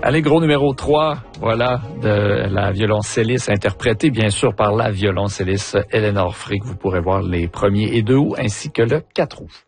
Allegro numéro 3, voilà, de la violoncelliste interprétée bien sûr par la violoncelliste Eleanor Frey, que vous pourrez voir les 1er et 2 août ainsi que le 4 août.